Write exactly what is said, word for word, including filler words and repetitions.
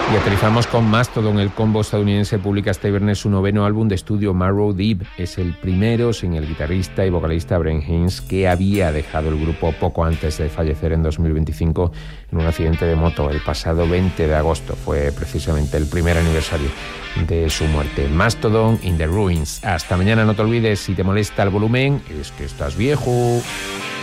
Y aterrizamos con Mastodon. El combo estadounidense publica este viernes su noveno álbum de estudio, Marrow Deep. Es el primero sin el guitarrista y vocalista Brent Hinds, que había dejado el grupo poco antes de fallecer en dos mil veinticinco en un accidente de moto. El pasado veinte de agosto fue precisamente el primer aniversario de su muerte. Mastodon in the Ruins. Hasta mañana. No te olvides, si te molesta el volumen, es que estás viejo.